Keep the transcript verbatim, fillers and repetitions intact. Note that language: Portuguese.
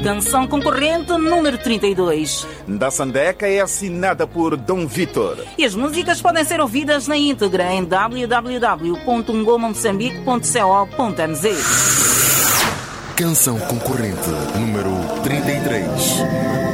Canção concorrente número trinta e dois. Da Sandeca é assinada por Dom Vitor. E as músicas podem ser ouvidas na íntegra em w w w ponto ngoma moçambique ponto co ponto m z. Canção concorrente número trinta e três.